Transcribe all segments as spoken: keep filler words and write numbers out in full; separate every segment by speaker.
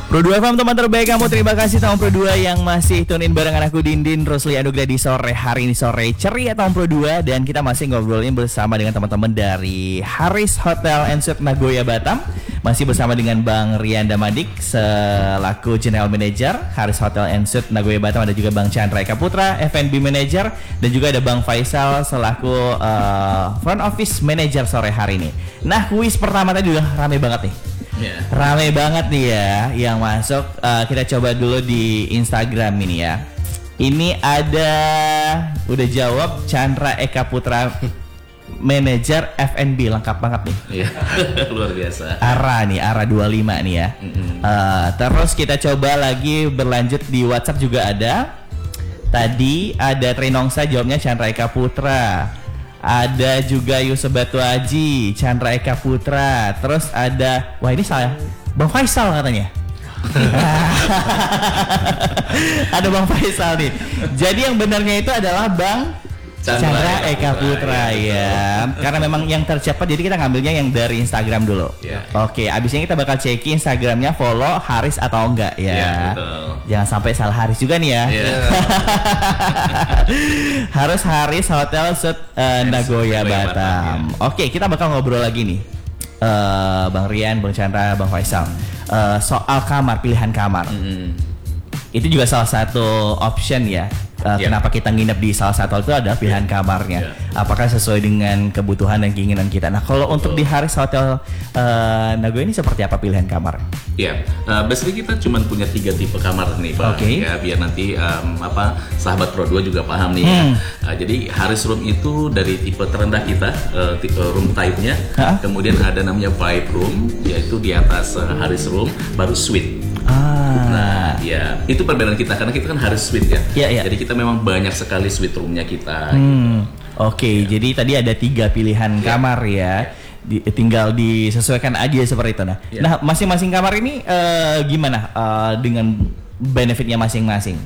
Speaker 1: Pro dua F M teman terbaik kamu, terima kasih tahun Pro dua yang masih tune in barengan aku Dindin Rusli Anugrah di sore hari ini, sore ceria tahun Pro dua. Dan kita masih ngobrolin bersama dengan teman-teman dari Haris Hotel and Suites Nagoya Batam. Masih bersama dengan Bang Rian Damadik selaku General Manager Haris Hotel and Suites Nagoya Batam. Ada juga Bang Chandra Eka Putra, F and B Manager. Dan juga ada Bang Faisal selaku uh, Front Office Manager sore hari ini. Nah, kuis pertama tadi udah rame banget nih. Yeah. Rame banget nih ya yang masuk. uh, Kita coba dulu di Instagram ini ya. Ini ada, udah jawab Chandra Eka Putra Manager F and B, lengkap banget nih.
Speaker 2: Iya, luar biasa.
Speaker 1: Ara nih, Ara dua puluh lima nih ya. Mm-hmm. uh, Terus kita coba lagi berlanjut di WhatsApp juga ada. Tadi ada Trinongsa jawabnya Chandra Eka Putra. Ada juga Yusuf Batu Haji, Chandra Eka Putra. Terus ada, wah ini salah, Bang Faisal katanya. Ada Bang Faisal nih. Jadi yang benarnya itu adalah Bang Chandra, Chandra Eka Putra, Putra ya. Karena memang yang tercepat, jadi kita ngambilnya yang dari Instagram dulu. Yeah. Oke, abis ini kita bakal ceki Instagramnya, follow Haris atau enggak ya. Yeah, betul. Jangan sampai salah Haris juga nih ya. Yeah. Harus Haris Hotel Suites uh, Nagoya Batam. Batam ya. Oke, kita bakal ngobrol lagi nih, uh, Bang Rian, Bang Chandra, Bang Faisal, uh, soal kamar, pilihan kamar. Mm-hmm. Itu juga salah satu option ya. Uh, yeah. Kenapa kita nginep di salah satu itu adalah pilihan yeah. kamarnya. Yeah. Apakah sesuai dengan kebutuhan dan keinginan kita. Nah, kalau untuk di Haris Hotel uh, Nagoya ini seperti apa pilihan kamar?
Speaker 2: Ya, yeah. uh, basically kita cuma punya tiga tipe kamar nih, Pak. Okay. Ya, biar nanti um, apa sahabat Pro dua juga paham nih. Hmm. Ya. Uh, jadi Haris Room itu dari tipe terendah kita, uh, tipe room type-nya. Huh? Kemudian ada namanya Vibe Room, yaitu di atas uh, Haris Room, baru Suite.
Speaker 1: Ah.
Speaker 2: Nah, ya itu perbedaan kita karena kita kan harus suite ya.
Speaker 1: Yeah, yeah.
Speaker 2: Jadi kita memang banyak sekali suite roomnya kita.
Speaker 1: Hmm.
Speaker 2: Gitu.
Speaker 1: Oke, okay, yeah. Jadi tadi ada tiga pilihan yeah. kamar ya. Di, tinggal disesuaikan aja seperti itu. Nah, yeah. nah masing-masing kamar ini uh, gimana uh, dengan benefitnya masing-masing?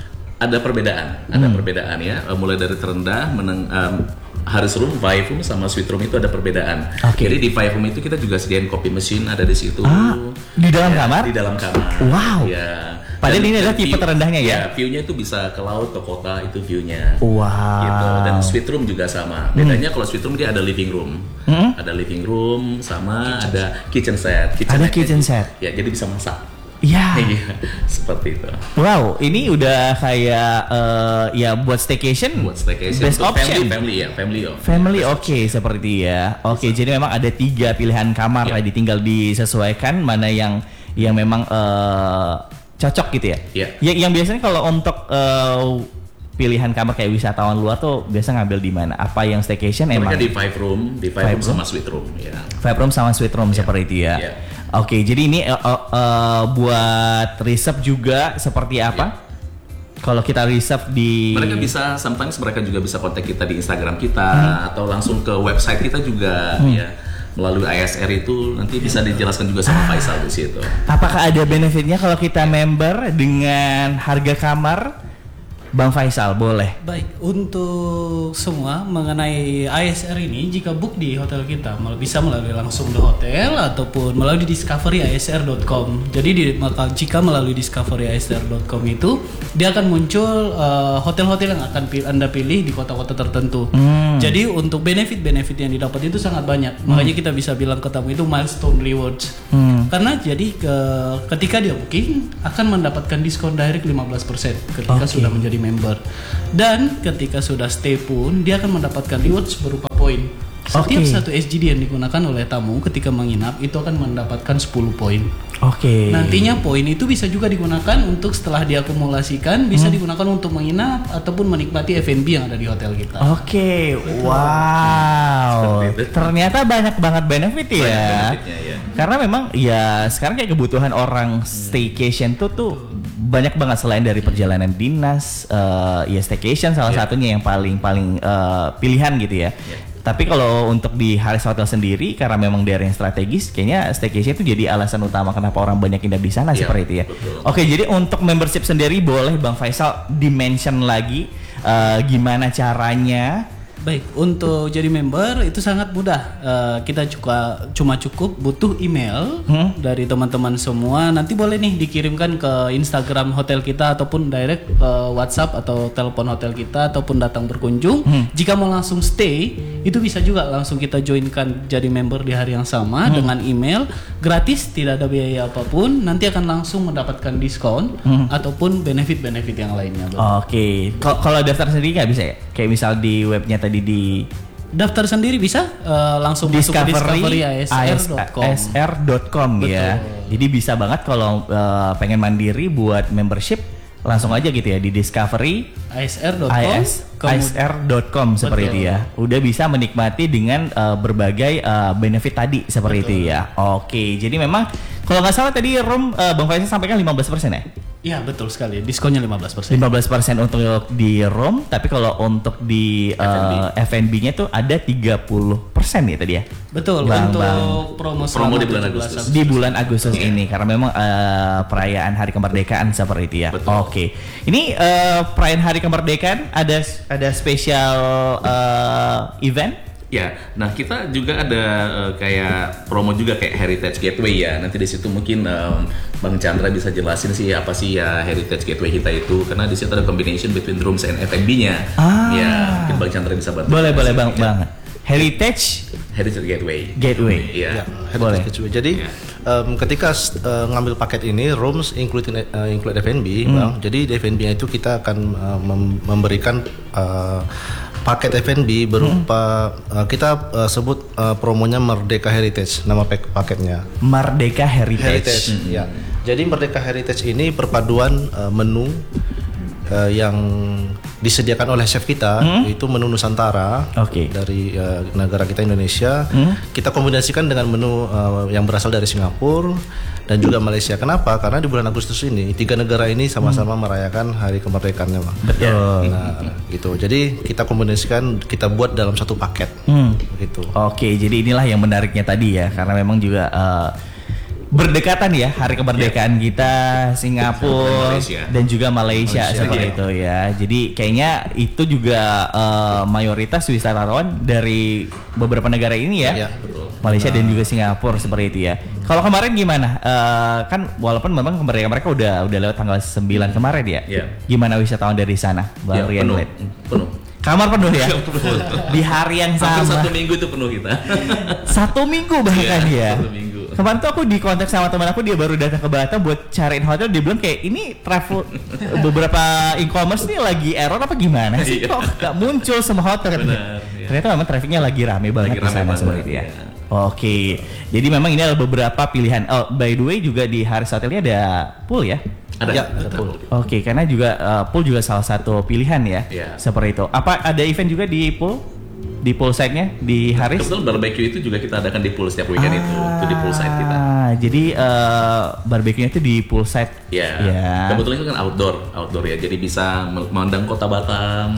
Speaker 2: Ada perbedaan, ada hmm. perbedaan ya. Uh, mulai dari terendah, meneng, um, Haris Room, Vibe Room sama Suite Room itu ada perbedaan. Okay. Jadi di Vibe Room itu kita juga sediain kopi mesin ada di situ.
Speaker 1: Ah, di dalam
Speaker 2: ya,
Speaker 1: kamar?
Speaker 2: Di dalam kamar.
Speaker 1: Wow.
Speaker 2: Ya.
Speaker 1: Padahal ini adalah tipe terendahnya ya.
Speaker 2: Ya, view-nya itu bisa ke laut, ke kota, itu view-nya.
Speaker 1: Wow.
Speaker 2: Gitu. Dan Suite Room juga sama. Bedanya hmm. kalau Suite Room dia ada living room. Hmm? Ada living room sama kitchen ada kitchen set.
Speaker 1: Kitchen ada kitchen set.
Speaker 2: Ya, jadi bisa masak.
Speaker 1: Iya,
Speaker 2: seperti itu.
Speaker 1: Wow, ini udah kayak uh, ya buat staycation.
Speaker 2: Buat staycation.
Speaker 1: Best option.
Speaker 2: Family, family ya, family. Oh.
Speaker 1: Family, oke, okay, seperti ya. Oke, okay, jadi memang ada tiga pilihan kamar lah, yeah. Tinggal disesuaikan mana yang yang memang uh, cocok gitu ya.
Speaker 2: Yeah.
Speaker 1: Ya, yang biasanya kalau untuk uh, pilihan kamar kayak wisatawan luar tuh biasa ngambil di mana? Apa yang staycation
Speaker 2: Mereka
Speaker 1: emang?
Speaker 2: di five room, di five, five room sama suite room ya.
Speaker 1: Five room sama suite room yeah. Seperti itu ya. Yeah. Oke, okay, jadi ini uh, uh, uh, buat reserve juga seperti apa? Yeah. Kalau kita reserve di
Speaker 2: mereka bisa, sometimes mereka juga bisa kontak kita di Instagram kita hmm. atau langsung ke website kita juga hmm. ya. Melalui I S R itu nanti bisa dijelaskan juga sama ah. Faisal di situ. Apakah
Speaker 1: ada benefitnya kalau kita member dengan harga kamar? Bang Faisal, boleh.
Speaker 3: Baik, untuk semua mengenai I S R ini, jika book di hotel kita bisa melalui langsung di hotel ataupun melalui discovery i s r dot com. Jadi di, maka jika melalui discovery i s r dot com itu dia akan muncul uh, hotel-hotel yang akan pil- Anda pilih di kota-kota tertentu. Hmm. Jadi untuk benefit-benefit yang didapat itu sangat banyak. Hmm. Makanya kita bisa bilang ke tamu itu milestone rewards. Hmm. Karena jadi ke, ketika dia booking akan mendapatkan diskon direct lima belas persen ketika okay. sudah menjadi member, dan ketika sudah stay pun dia akan mendapatkan rewards berupa poin. Setiap okay. satu S G D yang digunakan oleh tamu ketika menginap itu akan mendapatkan sepuluh poin.
Speaker 1: Oke. Okay.
Speaker 3: Nantinya poin itu bisa juga digunakan untuk setelah diakumulasikan bisa hmm. digunakan untuk menginap ataupun menikmati F and B yang ada di hotel kita.
Speaker 1: Oke. Okay. Wow. Ternyata banyak banget benefit ya.
Speaker 2: Banyak ya.
Speaker 1: Karena memang ya sekarang kayak kebutuhan orang staycation tuh tuh banyak banget selain dari perjalanan dinas, uh, ya staycation salah yeah. satunya yang paling paling uh, pilihan gitu ya. Yeah. Tapi kalau untuk di Haris Hotel sendiri karena memang daerah yang strategis, kayaknya staycation itu jadi alasan utama kenapa orang banyak indah di sana yeah, seperti itu ya. Betul. Oke, jadi untuk membership sendiri boleh Bang Faisal dimention lagi uh, gimana caranya
Speaker 3: Baik, untuk jadi member itu sangat mudah. Uh, kita juga cuma cukup butuh email hmm? dari teman-teman semua. Nanti boleh nih dikirimkan ke Instagram hotel kita ataupun direct ke WhatsApp atau telepon hotel kita ataupun datang berkunjung. Hmm. Jika mau langsung stay, itu bisa juga langsung kita joinkan jadi member di hari yang sama hmm. dengan email gratis, tidak ada biaya apapun. Nanti akan langsung mendapatkan diskon hmm. ataupun benefit-benefit yang lainnya.
Speaker 1: Oke, okay. Kalau daftar sendiri nggak bisa ya? Kayak misal di webnya tadi di
Speaker 3: daftar sendiri bisa uh, langsung
Speaker 1: Discovery,
Speaker 3: masuk ke discovery a s r dot com
Speaker 1: ya. Jadi bisa banget kalau uh, pengen mandiri buat membership langsung aja gitu ya di discovery
Speaker 3: a s r dot com
Speaker 1: seperti itu ya. Udah bisa menikmati dengan uh, berbagai uh, benefit tadi seperti Betul. itu ya. Oke, jadi memang kalau nggak salah tadi room uh, Bang Faisal sampaikan lima belas persen ya?
Speaker 3: Iya betul sekali, diskonnya lima belas persen.
Speaker 1: lima belas persen untuk di room, tapi kalau untuk di uh, F and B-nya tuh ada tiga puluh persen ya tadi ya?
Speaker 3: Betul, bang, untuk bang. promo,
Speaker 2: promo di bulan Agustus.
Speaker 1: Di bulan Agustus yeah. ini, karena memang uh, perayaan Hari Kemerdekaan seperti itu ya. Oke, okay. Ini uh, perayaan Hari Kemerdekaan ada ada spesial uh, event?
Speaker 2: Ya, nah kita juga ada uh, kayak promo juga kayak Heritage Gateway ya. Nanti di situ mungkin um, Bang Chandra bisa jelasin sih apa sih ya Heritage Gateway kita itu, karena di situ ada combination between rooms and F and B-nya.
Speaker 1: Ah.
Speaker 2: Ya, mungkin Bang Chandra bisa bantu.
Speaker 1: Boleh, boleh Bang, ya. Bang. Heritage
Speaker 2: Heritage Gateway.
Speaker 1: Gateway.
Speaker 2: Iya.
Speaker 4: Ya, boleh. Gateway. Jadi ya. um, ketika uh, ngambil paket ini rooms include uh, include F and B, hmm. Bang. Jadi di F and B itu kita akan uh, mem- memberikan uh, paket F and B berupa hmm. uh, kita uh, sebut uh, promonya Merdeka Heritage, nama pak- paketnya.
Speaker 1: Merdeka Heritage.
Speaker 4: Heritage hmm. Ya. Jadi Merdeka Heritage ini perpaduan uh, menu uh, yang disediakan oleh chef kita, hmm? itu menu Nusantara
Speaker 1: okay.
Speaker 4: dari uh, negara kita Indonesia. Hmm? Kita kombinasikan dengan menu uh, yang berasal dari Singapura dan juga Malaysia. Kenapa? Karena di bulan Agustus ini tiga negara ini sama-sama hmm. merayakan Hari Kemerdekaannya, Bang.
Speaker 1: Betul.
Speaker 4: Nah, gitu. Jadi kita kombinasikan, kita buat dalam satu paket.
Speaker 1: Hmm.
Speaker 4: Gitu.
Speaker 1: Oke, jadi inilah yang menariknya tadi ya, karena memang juga uh, berdekatan ya Hari Kemerdekaan yeah. kita Singapura Malaysia. Dan juga Malaysia, Malaysia seperti yeah. itu ya. Jadi kayaknya itu juga uh, mayoritas wisatawan dari beberapa negara ini ya.
Speaker 4: Yeah, betul.
Speaker 1: Malaysia
Speaker 4: nah.
Speaker 1: dan juga Singapura seperti itu ya. Kalau kemarin gimana? Uh, kan walaupun memang kemerdekaan mereka udah udah lewat tanggal sembilan kemarin ya.
Speaker 2: Yeah.
Speaker 1: Gimana wisatawan dari sana? Bang
Speaker 2: yeah,
Speaker 1: Rian
Speaker 2: penuh. penuh.
Speaker 1: Kamar penuh ya? Di hari yang sama.
Speaker 2: Hampir satu minggu itu penuh kita.
Speaker 1: Satu minggu bahkan
Speaker 2: yeah,
Speaker 1: ya?
Speaker 2: Satu minggu.
Speaker 1: Kemarin tuh aku di kontak sama teman aku, dia baru datang ke Batam buat cariin hotel. Dia bilang kayak ini travel beberapa e-commerce nih lagi error apa gimana sih? Kok gak muncul sama hotel?
Speaker 2: Benar, ya.
Speaker 1: Ternyata memang trafficnya lagi rame banget di sana seperti itu ya. ya. Oke, jadi memang ini adalah beberapa pilihan. Oh, by the way juga di Haris Hotelnya ada pool ya?
Speaker 2: Ada,
Speaker 4: ya,
Speaker 2: ada pool.
Speaker 1: Oke, karena juga uh, pool juga salah satu pilihan ya,
Speaker 2: ya. Seperti
Speaker 1: itu. Apa ada event juga di pool? Di poolside-nya di Haris?
Speaker 2: Kebetulan barbecue itu juga kita adakan di pool setiap weekend ah, itu, itu di poolside kita.
Speaker 1: Jadi uh, barbecue-nya itu di poolside.
Speaker 2: Ya. ya. Kebetulan itu kan outdoor, outdoor ya. Jadi bisa memandang kota Batam.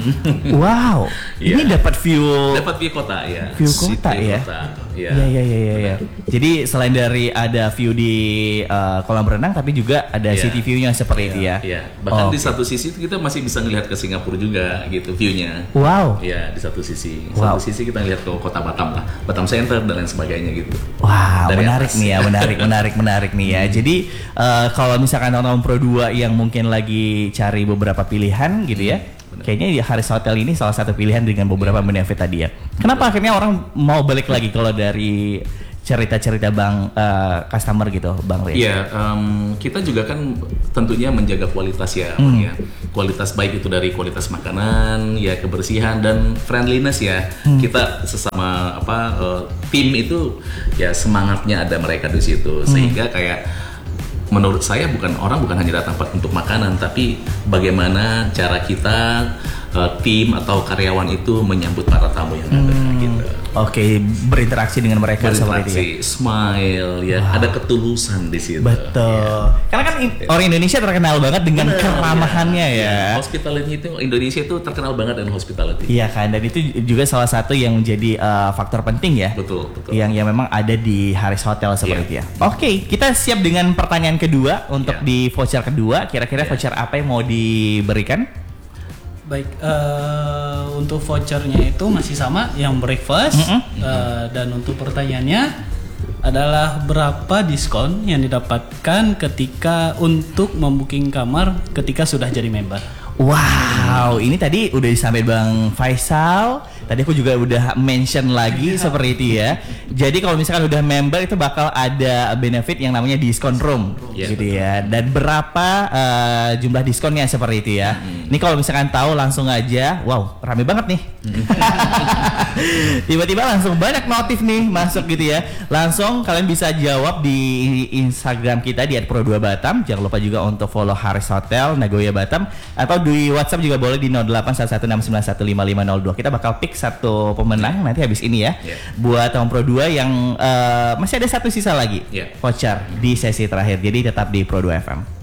Speaker 1: Wow. ya. Ini dapat view.
Speaker 2: Dapat view kota ya.
Speaker 1: View kota
Speaker 2: City
Speaker 1: ya.
Speaker 2: Kota.
Speaker 1: Ya. Ya, ya, ya, ya, ya. Jadi selain dari ada view di uh, kolam renang, tapi juga ada ya. City view-nya seperti ya. itu ya.
Speaker 2: Iya. Bahkan oh, di satu sisi kita masih bisa ngelihat ke Singapura juga gitu view-nya.
Speaker 1: Wow.
Speaker 2: Iya, di satu sisi.
Speaker 1: Wow.
Speaker 2: Satu sisi kita lihat ke kota Batam lah, Batam Center dan lain sebagainya gitu.
Speaker 1: Wah, wow, menarik
Speaker 2: atas.
Speaker 1: nih ya, menarik, menarik, menarik nih ya. Jadi uh, kalau misalkan teman-teman Pro dua yang mungkin lagi cari beberapa pilihan gitu ya, benar. Kayaknya di Haris Hotel ini salah satu pilihan dengan beberapa benefit tadi ya. Kenapa betul. Akhirnya orang mau balik lagi kalau dari cerita-cerita bang uh, customer gitu, Bang Rian?
Speaker 2: Iya, um, kita juga kan tentunya menjaga kualitas ya, hmm. ya. Kualitas baik itu dari kualitas makanan, ya kebersihan dan friendliness ya. Hmm. Kita sesama apa uh, tim itu ya semangatnya ada mereka di situ, hmm. sehingga kayak menurut saya bukan orang bukan hanya datang untuk makanan, tapi bagaimana cara kita uh, tim atau karyawan itu menyambut para tamu yang ada hmm. gitu.
Speaker 1: Oke, berinteraksi dengan mereka
Speaker 2: berinteraksi,
Speaker 1: seperti itu.
Speaker 2: Smile ya, wow. Ada ketulusan di situ.
Speaker 1: Betul. Ya. Karena kan orang Indonesia terkenal banget dengan bener, keramahannya ya. ya.
Speaker 2: Hospitality itu Indonesia itu terkenal banget dengan hospitality.
Speaker 1: Iya kan, dan itu juga salah satu yang menjadi uh, faktor penting ya.
Speaker 2: Betul, betul.
Speaker 1: Yang yang memang ada di Haris Hotel seperti ya. itu ya. Oke, kita siap dengan pertanyaan kedua untuk ya. Di voucher kedua. Kira-kira ya. Voucher apa yang mau diberikan?
Speaker 3: Baik, uh, untuk vouchernya itu masih sama yang breakfast. Mm-hmm. uh, dan untuk pertanyaannya adalah berapa diskon yang didapatkan ketika untuk membooking kamar ketika sudah jadi member.
Speaker 1: Wow, ini tadi udah disampaikan Bang Faisal. Tadi aku juga udah mention lagi seperti itu ya. Jadi kalau misalkan udah member itu bakal ada benefit yang namanya diskon room, yeah, gitu betul. Ya. Dan berapa uh, jumlah diskonnya seperti itu ya. Hmm. Ini kalau misalkan tahu langsung aja. Wow, rame banget nih. Tiba-tiba langsung banyak notif nih masuk gitu ya. Langsung kalian bisa jawab di Instagram kita di et pro dua batam. Jangan lupa juga untuk follow Haris Hotel Nagoya Batam, atau di WhatsApp juga boleh di nol delapan satu satu enam sembilan satu lima lima nol dua. Kita bakal pick satu pemenang nanti habis ini ya. Yeah. Buat Tahun Pro dua yang uh, masih ada satu sisa lagi, yeah, voucher di sesi terakhir. Jadi tetap di Pro dua F M.